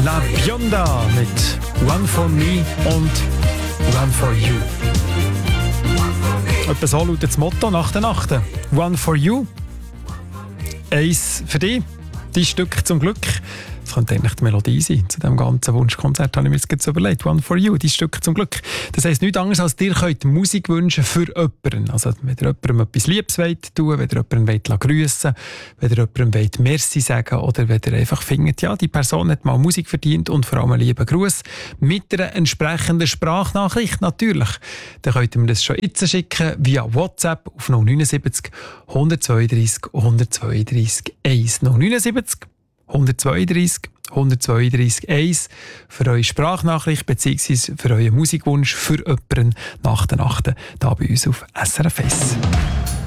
La Bionda mit One for Me und One for You. Etwa so lautet das Motto nach der Nacht. One for You, eins für dich, dein Stück zum Glück. Das könnte eigentlich die Melodie sein. Zu diesem ganzen Wunschkonzert habe ich mir jetzt überlegt. One for You, dein Stück zum Glück. Das heisst nichts anderes, als ihr könnt Musik wünschen für jemanden. Also wenn ihr jemandem etwas Liebes tun wollt, wenn ihr jemanden grüssen wollt, wenn ihr jemandem Merci sagen wollt, oder wenn ihr einfach findet, ja, die Person hat mal Musik verdient und vor allem einen lieben Gruß mit einer entsprechenden Sprachnachricht natürlich. Dann könnt ihr mir das schon jetzt schicken via WhatsApp auf 079 132 132 1. 079 132 132 1 für eure Sprachnachricht bzw. für euren Musikwunsch für jemanden nach der Nacht hier bei uns auf SRF 1.